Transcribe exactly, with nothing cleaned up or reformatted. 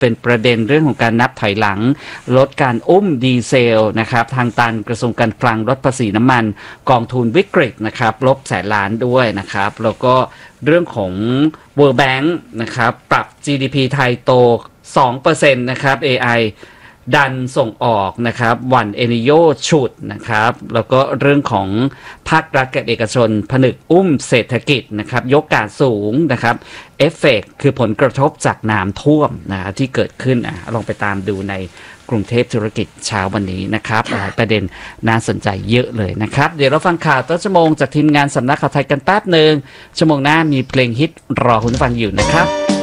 เป็นประเด็นเรื่องของการนับถอยหลังลดการอุ้มดีเซลนะครับทางตันกระทรวงการคลังลดภาษีน้ำมันกองทุนวิกฤตนะครับลบแสนล้านด้วยนะครับแล้วก็เรื่องของ World Bank นะครับปรับ จี ดี พี ไทยโต สองเปอร์เซ็นต์ นะครับ เอ ไอ ดันส่งออกนะครับวันเอนิโยฉุดนะครับแล้วก็เรื่องของภาครัฐกับเอกชนผนึกอุ้มเศรษฐกิจนะครับยกการสูงนะครับเอฟเฟกต์คือผลกระทบจากน้ำท่วมนะที่เกิดขึ้นอ่ะลองไปตามดูในกรุงเทพธุรกิจเช้าวันนี้นะครับหลายประเด็นน่าสนใจเยอะเลยนะครับเดี๋ยวเราฟังข่าวต้นชั่วโมงจากทีมงานสำนักข่าวไทยกันแป๊บหนึ่งชั่วโมงหน้ามีเพลงฮิตรอคุณฟังอยู่นะครับ